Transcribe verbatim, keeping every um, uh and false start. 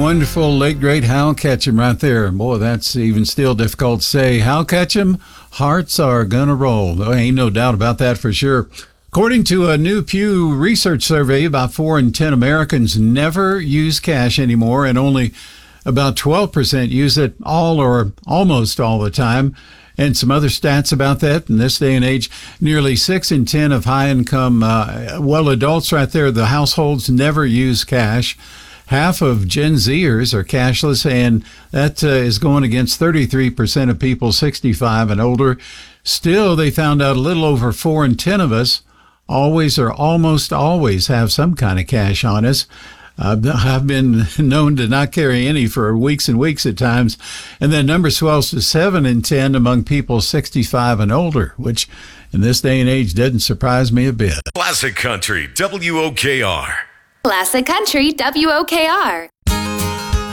wonderful late great Hal Ketchum right there. Boy, that's even still difficult to say. Hal Ketchum, hearts are gonna roll. There ain't no doubt about that for sure. According to a new Pew Research survey, about four in ten Americans never use cash anymore, and only about twelve percent use it all or almost all the time. And some other stats about that in this day and age, nearly six in ten of high-income, uh, well, adults right there, the households never use cash. Half of Gen Zers are cashless, and that uh, is going against thirty-three percent of people sixty-five and older. Still, they found out a little over four in ten of us always or almost always have some kind of cash on us. Uh, I've been known to not carry any for weeks and weeks at times. And then number swells to seven in ten among people sixty-five and older, which in this day and age doesn't surprise me a bit. Classic Country, W O K R. Classic Country, W O K R.